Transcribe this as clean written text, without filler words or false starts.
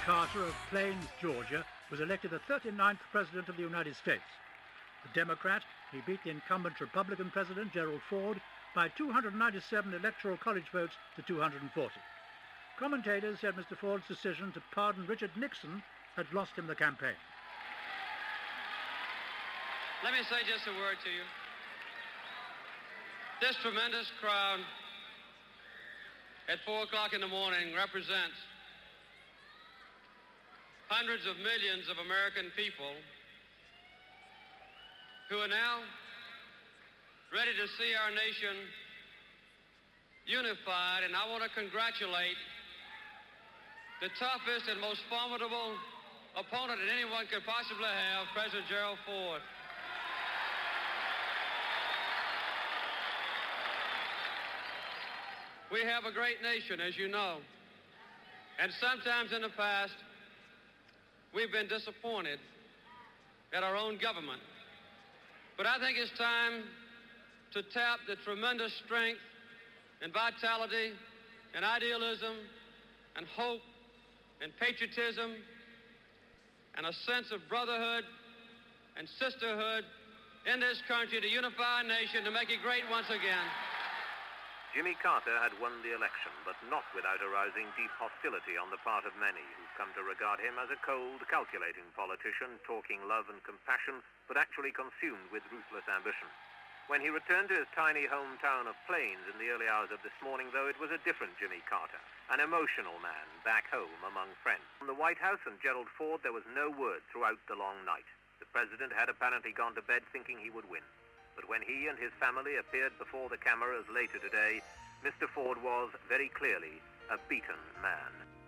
Carter of Plains, Georgia, was elected the 39th President of the United States. The Democrat, he beat the incumbent Republican President, Gerald Ford, by 297 electoral college votes to 240. Commentators said Mr. Ford's decision to pardon Richard Nixon had lost him the campaign. Let me say just a word to you. This tremendous crowd at 4 o'clock in the morning represents hundreds of millions of American people who are now ready to see our nation unified, and I want to congratulate the toughest and most formidable opponent that anyone could possibly have, President Gerald Ford. We have a great nation, as you know, and sometimes in the past, we've been disappointed at our own government. But I think it's time to tap the tremendous strength and vitality and idealism and hope and patriotism and a sense of brotherhood and sisterhood in this country to unify our nation, to make it great once again. Jimmy Carter had won the election, but not without arousing deep hostility on the part of many who've come to regard him as a cold, calculating politician, talking love and compassion, but actually consumed with ruthless ambition. When he returned to his tiny hometown of Plains in the early hours of this morning, though, it was a different Jimmy Carter, an emotional man back home among friends. From the White House and Gerald Ford, there was no word throughout the long night. The president had apparently gone to bed thinking he would win. But when he and his family appeared before the cameras later today, Mr. Ford was, very clearly, a beaten man.